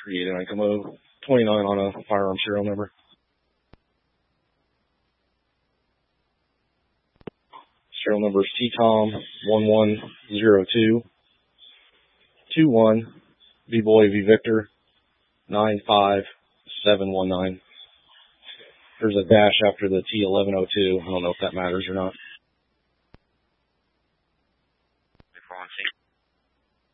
created on Commode 29 on a firearm serial number. Serial number is TCOM 1102 21 V-Boy V Victor 95719. There's a dash after the T1102. I don't know if that matters or not.